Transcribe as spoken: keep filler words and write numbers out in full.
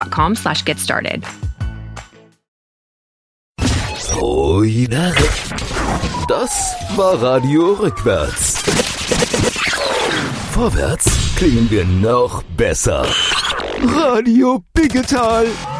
com slash get started. Oh ja, das war Radio Rückwärts. Vorwärts klingen wir noch besser. Radio Biggetal.